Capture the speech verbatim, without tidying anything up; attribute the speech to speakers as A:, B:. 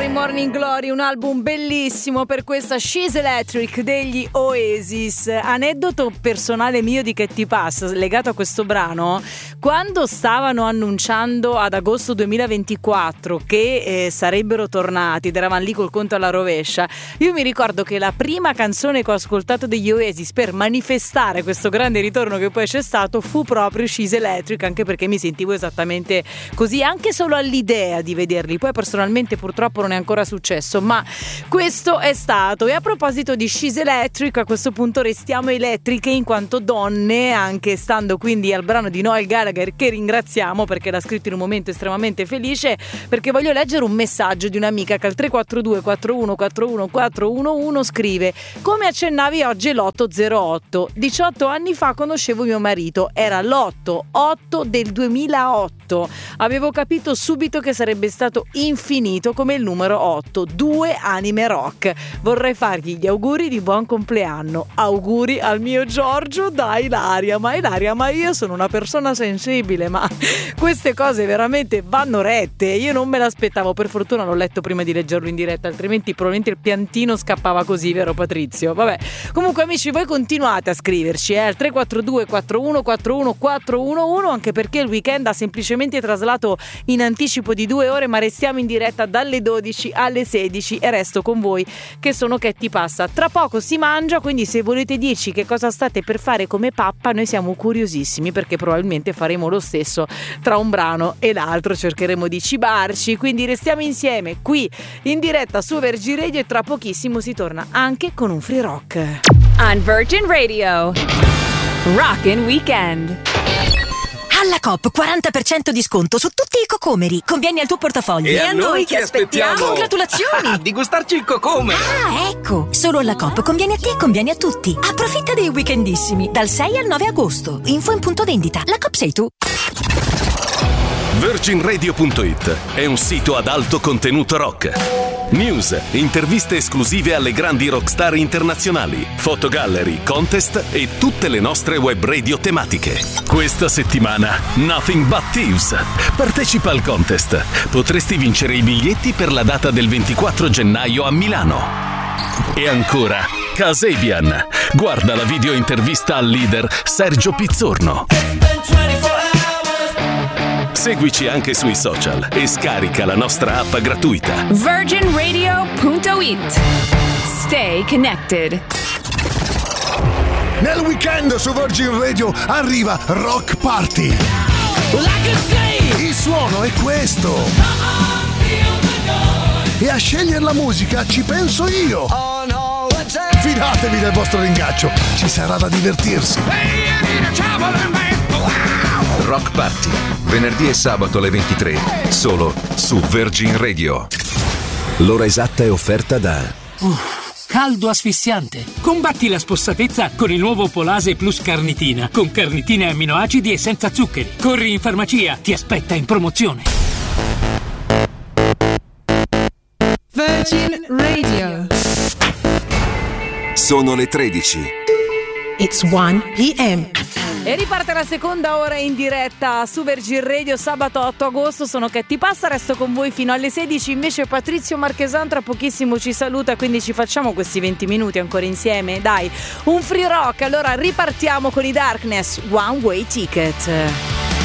A: in Morning Glory, un album bellissimo per questa She's Electric degli Oasis. Aneddoto personale mio di Che ti passa legato a questo brano: quando stavano annunciando ad agosto duemilaventiquattro che eh, sarebbero tornati ed eravamo lì col conto alla rovescia, io mi ricordo che la prima canzone che ho ascoltato degli Oasis per manifestare questo grande ritorno che poi c'è stato fu proprio She's Electric, anche perché mi sentivo esattamente così, anche solo all'idea di vederli. Poi personalmente purtroppo non è ancora successo, ma questo è stato. E a proposito di She's Electric, a questo punto restiamo elettriche in quanto donne, anche stando quindi al brano di Noel Gallagher, che ringraziamo perché l'ha scritto in un momento estremamente felice, perché voglio leggere un messaggio di un'amica che al tre quattro due quattro uno quattro uno quattro uno uno scrive: come accennavi oggi è l'otto zero otto, diciotto anni fa conoscevo mio marito, era l'otto otto del duemilaotto, avevo capito subito che sarebbe stato infinito come il numero otto, due anime rock. Vorrei fargli gli auguri di buon compleanno. Auguri al mio Giorgio da Ilaria. Ma Ilaria, ma io sono una persona sensibile, ma queste cose veramente vanno rette. Io non me l'aspettavo, per fortuna l'ho letto prima di leggerlo in diretta, altrimenti probabilmente il piantino scappava così, vero Patrizio? Vabbè, comunque amici, voi continuate a scriverci eh, al tre quattro due quattro uno quattro uno quattro uno uno, anche perché il weekend ha semplicemente traslato in anticipo di due ore, ma restiamo in diretta dalle dodici alle sedici e resto con voi che sono Che ti passa. Tra poco si mangia, quindi se volete dirci che cosa state per fare come pappa, noi siamo curiosissimi, perché probabilmente faremo lo stesso tra un brano e l'altro, cercheremo di cibarci, quindi restiamo insieme qui in diretta su Virgin Radio e tra pochissimo si torna anche con un free rock
B: on Virgin Radio. Rockin' Weekend.
C: Alla Coop quaranta per cento di sconto su tutti i cocomeri. Convieni al tuo portafoglio.
D: E, e a noi che aspettiamo? aspettiamo?
C: Congratulazioni!
D: Di gustarci il cocomere.
C: Ah, ecco! Solo alla Coop conviene a te e conviene a tutti. Approfitta dei weekendissimi dal sei al nove agosto. Info in punto vendita. La Coop sei tu.
E: Virgin Radio punto it è un sito ad alto contenuto rock. News, interviste esclusive alle grandi rockstar internazionali, fotogallery, contest e tutte le nostre web radio tematiche. Questa settimana Nothing But Thieves. Partecipa al contest. Potresti vincere i biglietti per la data del ventiquattro gennaio a Milano. E ancora Kasabian. Guarda la video intervista al leader Sergio Pizzorno. Seguici anche sui social e scarica la nostra app gratuita.
B: Virgin Radio punto it. Stay connected.
F: Nel weekend su Virgin Radio arriva Rock Party. Il suono è questo. E a scegliere la musica ci penso io. Fidatevi del vostro ringaccio, ci sarà da divertirsi.
G: Rock Party, venerdì e sabato alle ventitré, solo su Virgin Radio.
H: L'ora esatta è offerta da
I: Uff, caldo asfissiante. Combatti la spossatezza con il nuovo Polase Plus Carnitina, con carnitina e amminoacidi e senza zuccheri. Corri in farmacia, ti aspetta in promozione.
J: Virgin Radio.
G: Sono le tredici.
J: It's one p m.
A: E riparte la seconda ora in diretta su Virgin Radio sabato otto agosto. Sono Che ti passa, resto con voi fino alle sedici. Invece Patrizio Marchesan tra pochissimo ci saluta, quindi ci facciamo questi venti minuti ancora insieme. Dai, un free rock. Allora ripartiamo con i Darkness, One Way Ticket.